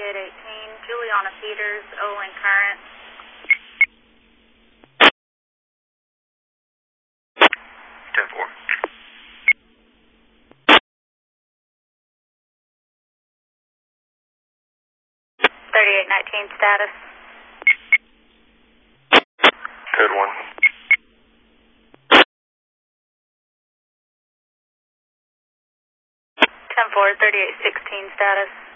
3818, Juliana Peters, Olin Current. 10-4. 3819 status. Code 1. 10-4, 3816 status.